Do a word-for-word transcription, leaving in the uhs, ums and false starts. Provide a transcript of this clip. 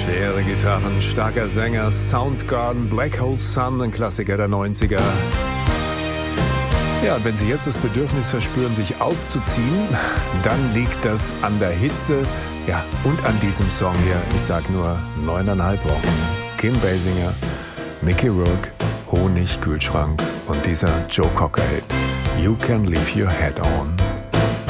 Schwere Gitarren, starker Sänger, Soundgarden, Black Hole Sun, ein Klassiker der neunziger. Ja, und wenn Sie jetzt das Bedürfnis verspüren, sich auszuziehen, dann liegt das an der Hitze, ja, und an diesem Song hier. Ich sag nur neuneinhalb Wochen. Kim Basinger, Mickey Rourke, Honig, Kühlschrank und dieser Joe Cocker-Hit. You can leave your head on.